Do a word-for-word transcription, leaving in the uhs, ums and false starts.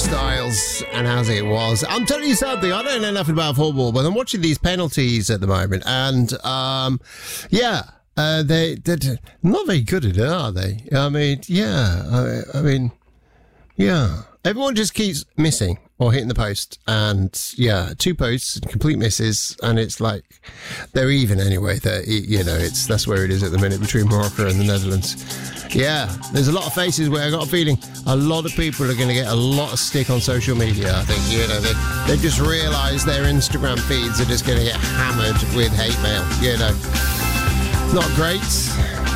Styles and as it was. I'm telling you something, I don't know nothing about football, but I'm watching these penalties at the moment, and um, yeah, uh, they, they're not very good at it, are they? I mean, yeah, I, I mean, yeah. Everyone just keeps missing or hitting the post, and yeah, two posts and complete misses, and it's like they're even anyway. They're, you know, it's that's where it is at the minute between Morocco and the Netherlands. Yeah, there's a lot of faces where I got a feeling a lot of people are going to get a lot of stick on social media. I think, you know, they they just realise their Instagram feeds are just going to get hammered with hate mail. You know, not great.